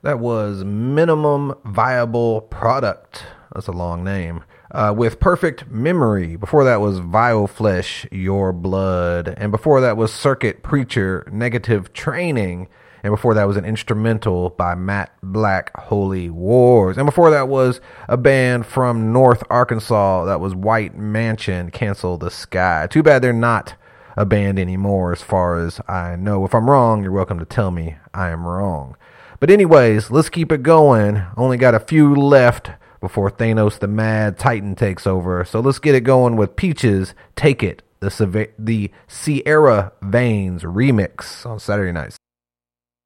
That was Minimum Viable Product. That's a long name. With Perfect Memory. Before that was Vile Flesh, Your Blood. And before that was Circuit Preacher, Negative Training. And before that was an instrumental by Matt Black, Holy Wars. And before that was a band from North Arkansas. That was White Mansion, Cancel the Sky. Too bad they're not a band anymore as far as I know. If I'm wrong, you're welcome to tell me I am wrong. But anyways, let's keep it going. Only got a few left before Thanos the Mad Titan takes over. So let's get it going with Peaches, Take It, the Sierra Veins remix on Saturday Night